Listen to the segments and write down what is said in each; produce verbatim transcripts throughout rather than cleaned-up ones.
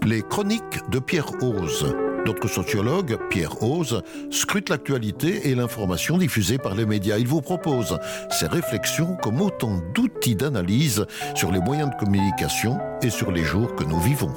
Les chroniques de Pierre Hoze. Notre sociologue, Pierre Hoze, scrute l'actualité et l'information diffusée par les médias. Il vous propose ses réflexions comme autant d'outils d'analyse sur les moyens de communication et sur les jours que nous vivons.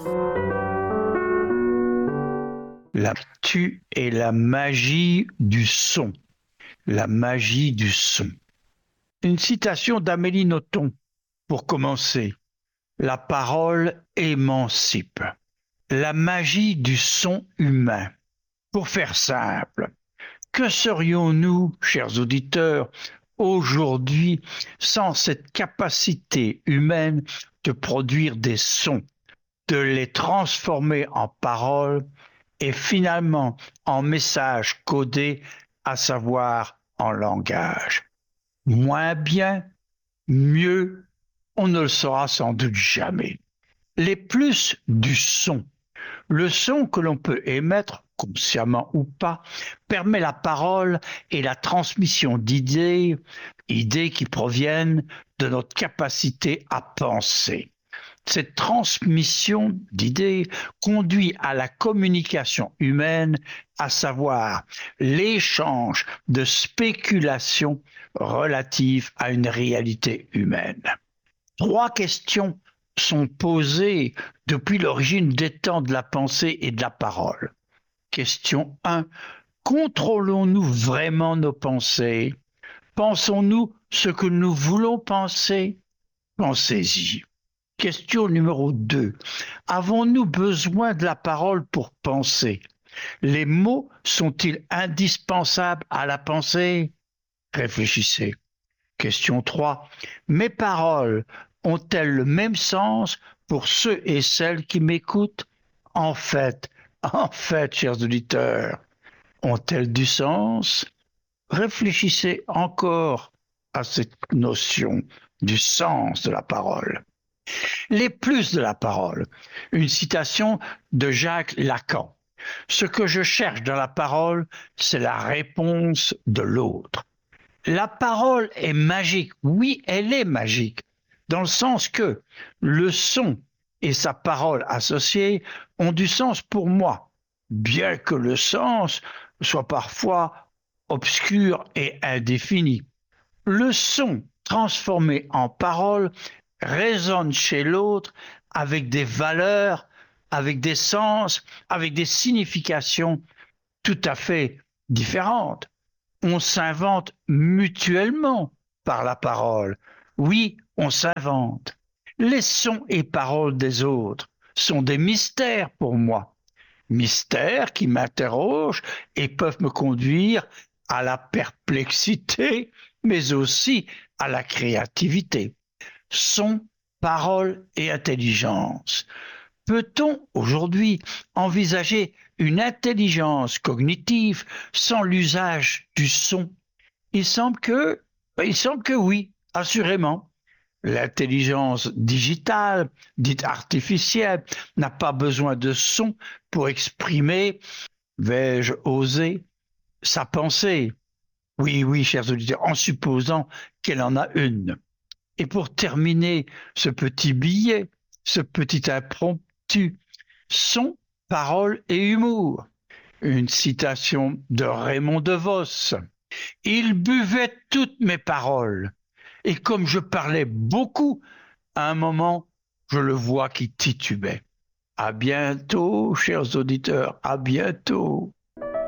L'actu est la magie du son. La magie du son. Une citation d'Amélie Nothomb pour commencer. La parole émancipe. La magie du son humain. Pour faire simple, que serions-nous, chers auditeurs, aujourd'hui sans cette capacité humaine de produire des sons, de les transformer en paroles et finalement en messages codés, à savoir en langage. Moins bien, mieux, on ne le saura sans doute jamais. Les plus du son. Le son que l'on peut émettre, consciemment ou pas, permet la parole et la transmission d'idées, idées qui proviennent de notre capacité à penser. Cette transmission d'idées conduit à la communication humaine, à savoir l'échange de spéculations relatives à une réalité humaine. Trois questions sont posées depuis l'origine des temps de la pensée et de la parole. Question un. Contrôlons-nous vraiment nos pensées? Pensons-nous ce que nous voulons penser? Pensez-y. Question numéro deux. Avons-nous besoin de la parole pour penser? Les mots sont-ils indispensables à la pensée? Réfléchissez. Question trois. Mes paroles ont-elles le même sens pour ceux et celles qui m'écoutent? En fait, en fait, chers auditeurs, ont-elles du sens? Réfléchissez encore à cette notion du sens de la parole. Les plus de la parole. Une citation de Jacques Lacan. Ce que je cherche dans la parole, c'est la réponse de l'autre. La parole est magique. Oui, elle est magique. Dans le sens que le son et sa parole associée ont du sens pour moi, bien que le sens soit parfois obscur et indéfini. Le son transformé en parole résonne chez l'autre avec des valeurs, avec des sens, avec des significations tout à fait différentes. On s'invente mutuellement par la parole. Oui, on s'invente. Les sons et paroles des autres sont des mystères pour moi. Mystères qui m'interrogent et peuvent me conduire à la perplexité, mais aussi à la créativité. Son, parole et intelligence. Peut-on aujourd'hui envisager une intelligence cognitive sans l'usage du son? Il semble que, il semble que oui, assurément. L'intelligence digitale, dite artificielle, n'a pas besoin de son pour exprimer, vais-je oser, sa pensée. Oui, oui, chers auditeurs, en supposant qu'elle en a une. Et pour terminer ce petit billet, ce petit impromptu, son, parole et humour. Une citation de Raymond DeVos. Il buvait toutes mes paroles. Et comme je parlais beaucoup, à un moment, je le vois qui titubait. À bientôt, chers auditeurs, à bientôt.